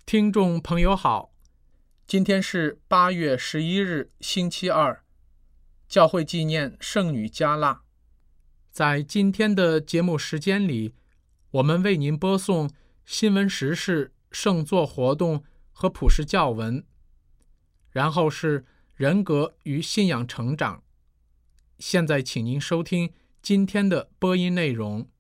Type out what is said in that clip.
听众朋友好，今天是8月11日，星期二，教会纪念圣女加纳。在今天的节目时间里，我们为您播送新闻时事、圣座活动和普世教文，然后是人格与信仰成长。现在请您收听今天的播音内容。